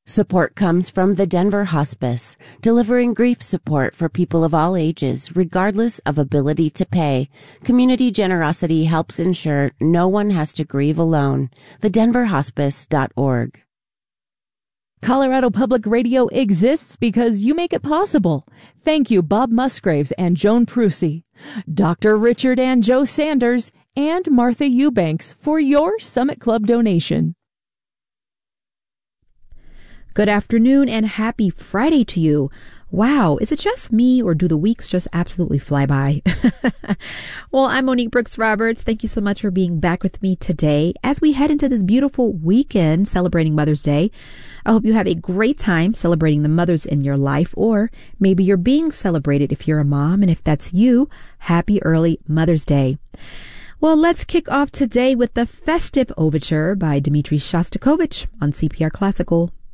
Support comes from the Denver Hospice, delivering grief support for people of all ages, regardless of ability to pay. Community generosity helps ensure no one has to grieve alone. TheDenverHospice.org. Colorado Public Radio exists because you make it possible. Thank you, Bob Musgraves and Joan Prusy, Dr. Richard and Joe Sanders, and Martha Eubanks for your Summit Club donation. Good afternoon and happy Friday to you. Wow, is it just me or do the weeks just absolutely fly by? Well, I'm Monique Brooks Roberts. Thank you so much for being back with me today as we head into this beautiful weekend celebrating Mother's Day. I hope you have a great time celebrating the mothers in your life, or maybe you're being celebrated if you're a mom, and if that's you, happy early Mother's Day. Well, let's kick off today with the Festive Overture by Dmitri Shostakovich on CPR Classical.